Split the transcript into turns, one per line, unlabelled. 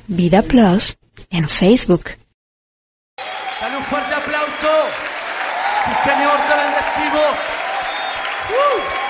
Vida Plus en Facebook.
Dale un fuerte aplauso. Sí, Señor, te bendecimos.